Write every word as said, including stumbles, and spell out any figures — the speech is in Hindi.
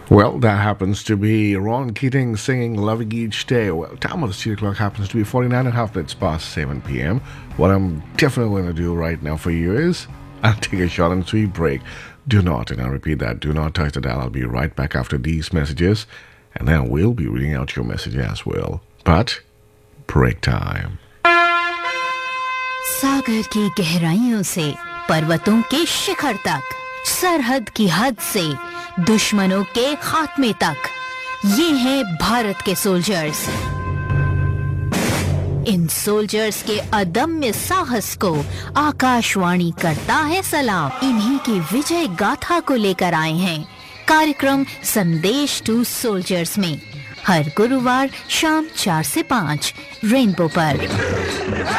Well, that happens to be Ron Keating singing Loving Each Day. Well, time of the studio clock happens to be forty-nine and a half minutes past seven p.m. What I'm definitely going to do right now for you is I'll take a short and sweet break. Do not, and I repeat that, do not touch the dial. I'll be right back after these messages, and then we'll be reading out your message as well. But, break time. सागर की गहराइयों से पर्वतों के शिखर तक, सरहद की हद से दुश्मनों के खात्मे तक, ये हैं भारत के सोल्जर्स। इन सोल्जर्स के अदम्य साहस को आकाशवाणी करता है सलाम। इन्हीं की विजय गाथा को लेकर आए हैं कार्यक्रम संदेश टू सोल्जर्स में, हर गुरुवार शाम चार से पाँच रेनबो पर।